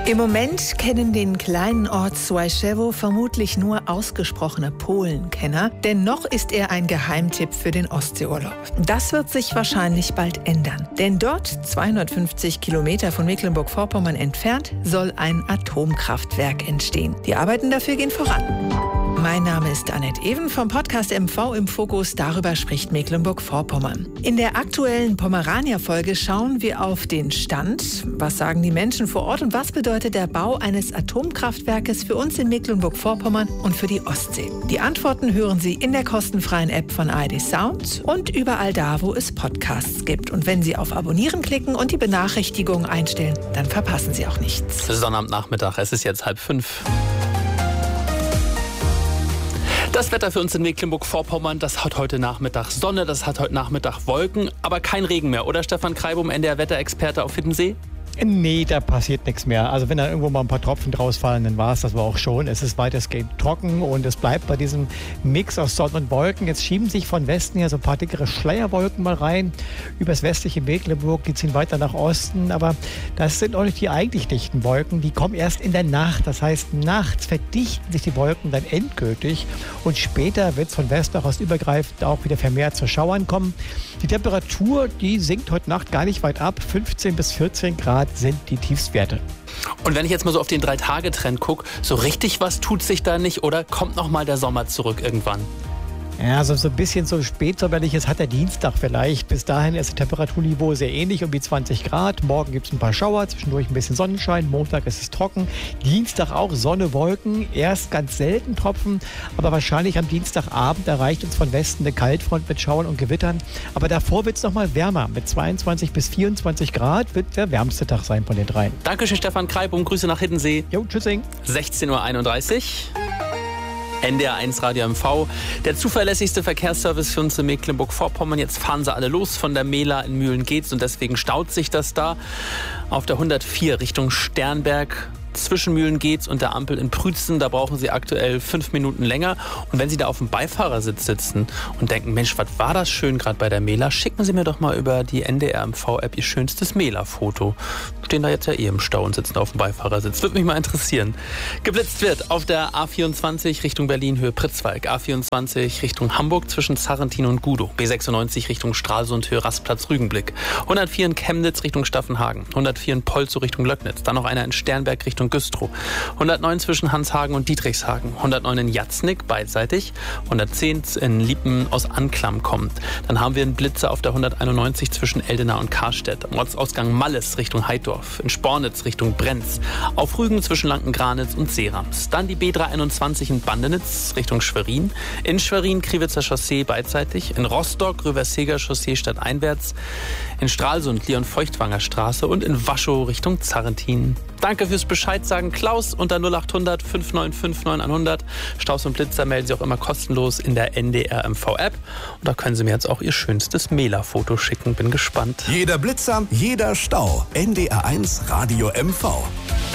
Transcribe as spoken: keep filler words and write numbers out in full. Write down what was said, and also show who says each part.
Speaker 1: Im Moment kennen den kleinen Ort Służewo vermutlich nur ausgesprochene Polenkenner, denn noch ist er ein Geheimtipp für den Ostseeurlaub. Das wird sich wahrscheinlich bald ändern, denn dort, zweihundertfünfzig Kilometer von Mecklenburg-Vorpommern entfernt, soll ein Atomkraftwerk entstehen. Die Arbeiten dafür gehen voran. Mein Name ist Annette Even vom Podcast M V im Fokus. Darüber spricht Mecklenburg-Vorpommern. In der aktuellen Pomerania-Folge schauen wir auf den Stand. Was sagen die Menschen vor Ort und was bedeutet der Bau eines Atomkraftwerkes für uns in Mecklenburg-Vorpommern und für die Ostsee? Die Antworten hören Sie in der kostenfreien App von A R D Sound und überall da, wo es Podcasts gibt. Und wenn Sie auf Abonnieren klicken und die Benachrichtigungen einstellen, dann verpassen Sie auch nichts.
Speaker 2: Sonnabendnachmittag, es ist jetzt halb fünf. Das Wetter für uns in Mecklenburg-Vorpommern, das hat heute Nachmittag Sonne, das hat heute Nachmittag Wolken, aber kein Regen mehr, oder Stefan Kreibum, N D R-Wetterexperte auf Hiddensee?
Speaker 3: Nee, da passiert nichts mehr. Also wenn da irgendwo mal ein paar Tropfen draus fallen, dann war es das aber auch schon. Es ist weitestgehend trocken und es bleibt bei diesem Mix aus Sonne und Wolken. Jetzt schieben sich von Westen her so ein paar dickere Schleierwolken mal rein. Übers westliche Mecklenburg, die ziehen weiter nach Osten. Aber das sind auch nicht die eigentlich dichten Wolken. Die kommen erst in der Nacht. Das heißt, nachts verdichten sich die Wolken dann endgültig. Und später wird es von West nach Ost übergreifend auch wieder vermehrt zu Schauern kommen. Die Temperatur, die sinkt heute Nacht gar nicht weit ab. fünfzehn bis vierzehn Grad sind die Tiefstwerte.
Speaker 2: Und wenn ich jetzt mal so auf den Drei-Tage-Trend gucke, so richtig was tut sich da nicht oder kommt noch mal der Sommer zurück irgendwann?
Speaker 3: Ja, so, so ein bisschen so spätsommerliches hat der Dienstag vielleicht. Bis dahin ist das Temperaturniveau sehr ähnlich, um die zwanzig Grad. Morgen gibt es ein paar Schauer, zwischendurch ein bisschen Sonnenschein. Montag ist es trocken. Dienstag auch Sonne, Wolken. Erst ganz selten Tropfen, aber wahrscheinlich am Dienstagabend erreicht uns von Westen eine Kaltfront mit Schauern und Gewittern. Aber davor wird es noch mal wärmer. Mit zweiundzwanzig bis vierundzwanzig Grad wird der wärmste Tag sein von den dreien.
Speaker 2: Dankeschön, Stefan Kreibum. Grüße nach Hiddensee.
Speaker 3: Jo, tschüssing.
Speaker 2: sechzehn Uhr einunddreißig. N D R eins Radio M V, der zuverlässigste Verkehrsservice für uns in Mecklenburg-Vorpommern. Jetzt fahren sie alle los von der Mehla in Mühlen-Geetz und deswegen staut sich das da auf der hundertvier Richtung Sternberg. Zwischen Mühlen-Geetz und der Ampel in Prützen, da brauchen Sie aktuell fünf Minuten länger. Und wenn Sie da auf dem Beifahrersitz sitzen und denken, Mensch, was war das schön gerade bei der Mehla, schicken Sie mir doch mal über die N D R M V-App Ihr schönstes Mehla-Foto. Stehen da jetzt ja eh im Stau und sitzen auf dem Beifahrersitz. Würde mich mal interessieren. Geblitzt wird auf der A vierundzwanzig Richtung Berlin Höhe Pritzwalk, A vierundzwanzig Richtung Hamburg zwischen Zarrentin und Gudow, B sechsundneunzig Richtung Stralsund Höhe Rastplatz Rügenblick, hundertvier in Chemnitz Richtung Staffenhagen, hundertvier in Polzow Richtung Löcknitz, dann noch einer in Sternberg Richtung Güstrow, hundertneun zwischen Hanshagen und Dietrichshagen, hundertneun in Jatznick beidseitig, hundertzehn in Liepen aus Anklam kommt. Dann haben wir einen Blitzer auf der hunderteinundneunzig zwischen Eldena und Karstedt, am Ortsausgang Malles Richtung Heidorf, in Spornitz Richtung Brenz, auf Rügen zwischen Lanckengranitz und Seerams. Dann die B dreihunderteinundzwanzig in Bandenitz Richtung Schwerin, in Schwerin Kriwitzer Chaussee beidseitig, in Rostock Röverseger Chaussee stadteinwärts, in Stralsund Leon-Feuchtwanger Straße und in Waschow Richtung Zarrentin. Danke fürs Bescheid sagen, Klaus unter null acht hundert fünf neun fünf neun hundert. Staus und Blitzer melden Sie auch immer kostenlos in der N D R M V-App. Und da können Sie mir jetzt auch Ihr schönstes Mehla-Foto schicken. Bin gespannt.
Speaker 4: Jeder Blitzer, jeder Stau. N D R eins Radio M V.